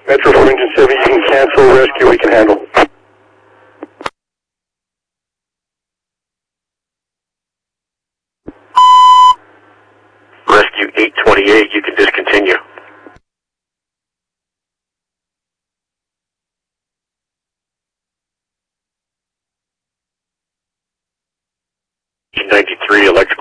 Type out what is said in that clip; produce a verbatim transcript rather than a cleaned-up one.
Metro for Engine seven, you can cancel. Rescue, we can handle. Rescue eight twenty-eight, you can discontinue. ninety-three, electric.